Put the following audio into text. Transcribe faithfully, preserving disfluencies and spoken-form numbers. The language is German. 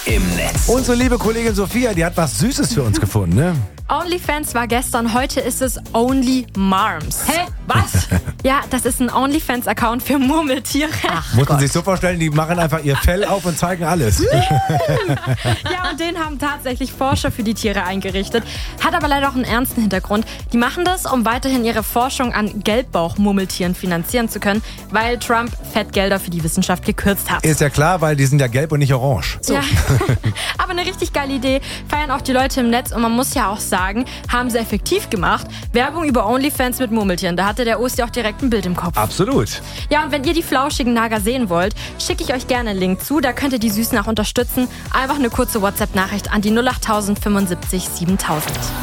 im Netz. Unsere liebe Kollegin Sophia, die hat was Süßes für uns gefunden, ne? OnlyFans war gestern, heute ist es Only Marms. Hä? Was? Ja, das ist ein OnlyFans-Account für Murmeltiere. Ach Muss man Gott. sich so vorstellen, die machen einfach ihr Fell auf und zeigen alles. Ja, und den haben tatsächlich Forscher für die Tiere eingerichtet. Hat aber leider auch einen ernsten Hintergrund. Die machen das, um weiterhin ihre Forschung an Gelbbauchmurmeltieren finanzieren zu können, weil Trump Fettgelder für die Wissenschaft gekürzt hat. Ist ja klar, weil die sind ja gelb und nicht orange. Ja. Aber eine richtig geile Idee. Feiern auch die Leute im Netz und man muss ja auch sagen, haben sie effektiv gemacht. Werbung über OnlyFans mit Murmeltieren. Da hatte der Osti auch direkt ein Bild im Kopf. Absolut. Ja, und wenn ihr die flauschigen Nager sehen wollt, schicke ich euch gerne einen Link zu. Da könnt ihr die Süßen auch unterstützen. Einfach eine kurze WhatsApp-Nachricht an die null acht null null fünfundsiebzig siebentausend.